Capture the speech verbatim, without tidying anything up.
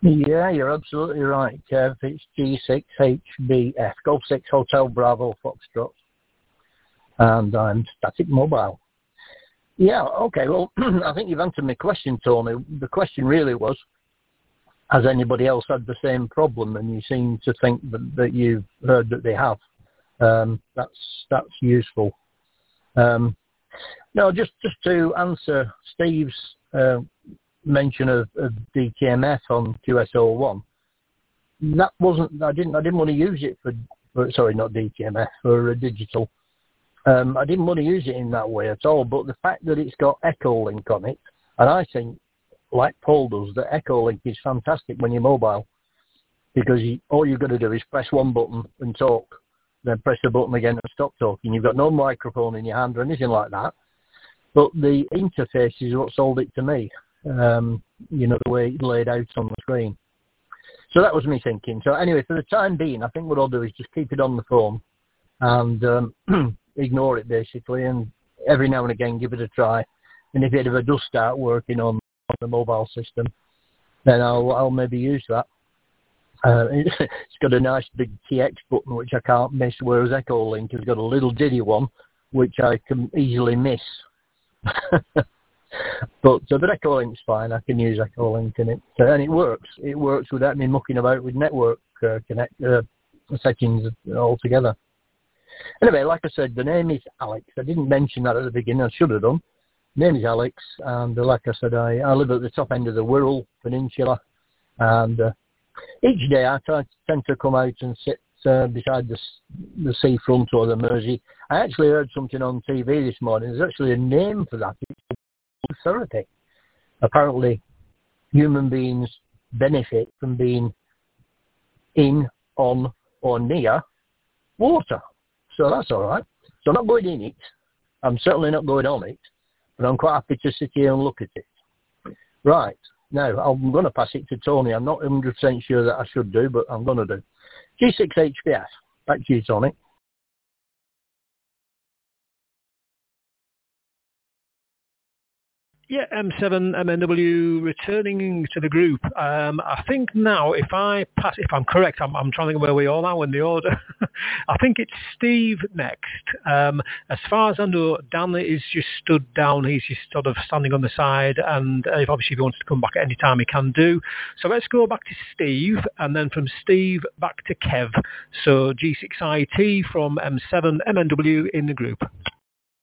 Yeah, you're absolutely right, Kev. It's G six H B F, Golf six Hotel Bravo Foxtrot, and I'm Static Mobile. Yeah, okay, well, I think you've answered my question, Tony. The question really was, has anybody else had the same problem? And you seem to think that, that you've heard that they have. Um, that's that's useful. Um, no, just, just to answer Steve's uh, mention of, of D K M F on Q S O one, that wasn't. I didn't. I didn't want to use it for. for sorry, not D K M F, for uh, digital. Um, I didn't want to use it in that way at all. But the fact that it's got Echolink on it, and I think, like Paul does, that Echolink is fantastic when you're mobile, because you, all you've got to do is press one button and talk, then press the button again and stop talking. You've got no microphone in your hand or anything like that. But the interface is what sold it to me, um, you know, the way it's laid out on the screen. So that was me thinking. So anyway, for the time being, I think what I'll do is just keep it on the phone and um, ignore it, basically, and every now and again give it a try. And if it ever does start working on the mobile system, then I'll, I'll maybe use that. Uh, it's got a nice big T X button, which I can't miss, whereas Echolink has got a little diddy one, which I can easily miss. but uh, but Echolink's fine. I can use Echolink in it, uh, and it works. It works without me mucking about with network uh, connect uh, settings altogether. Anyway, like I said, the name is Alex. I didn't mention that at the beginning. I should have done. Name is Alex, and uh, like I said, I, I live at the top end of the Wirral Peninsula, and uh, each day I try, tend to come out and sit uh, beside the, the seafront or the Mersey. I actually heard something on T V this morning. There's actually a name for that. It's therapy. Apparently, human beings benefit from being in, on, or near water. So that's all right. So I'm not going in it. I'm certainly not going on it. But I'm quite happy to sit here and look at it. Right. Now, I'm going to pass it to Tony. I'm not one hundred percent sure that I should do, but I'm going to do. G six H B F. Back to you, Tony. Yeah, M seven M N W returning to the group. Um, I think now, if I pass, if I'm correct, I'm, I'm trying to think where we are now in the order. I think it's Steve next. Um, as far as I know, Dan is just stood down. He's just sort of standing on the side, and uh, if obviously if he wants to come back at any time, he can do. So let's go back to Steve, and then from Steve back to Kev. So G six I T from M seven M N W in the group.